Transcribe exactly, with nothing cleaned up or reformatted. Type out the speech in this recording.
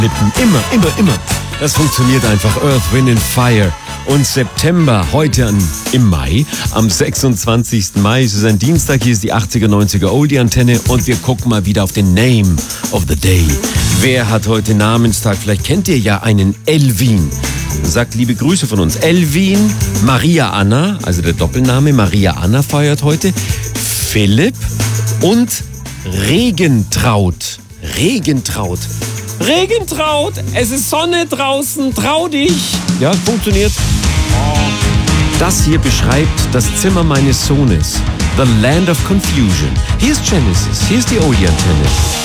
Lippen. Immer, immer, immer. Das funktioniert einfach. Earth, Wind and Fire. Und September, heute an, im Mai, am sechsundzwanzigsten Mai, es ist ein Dienstag, hier ist die achtziger, neunziger Oldie-Antenne und wir gucken mal wieder auf den Name of the Day. Wer hat heute Namenstag? Vielleicht kennt ihr ja einen Elvin. Sagt liebe Grüße von uns. Elvin, Maria Anna, also der Doppelname, Maria Anna feiert heute, Philipp und Regentraut. Regentraut. Regentraut, es ist Sonne draußen, trau dich. Ja, funktioniert. Das hier beschreibt das Zimmer meines Sohnes. The Land of Confusion. Hier ist Genesis, hier ist die Oldie-Antenne.